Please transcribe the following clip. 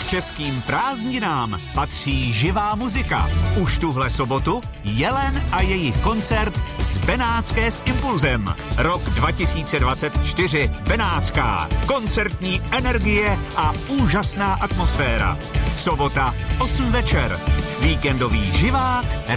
Českým prázdninám patří živá muzika. Už tuhle sobotu Jelen a jejich koncert z Benátské s Impulzem. Rok 2024 Benátská. Koncertní energie a úžasná atmosféra. Sobota v 8 večer. Víkendový živák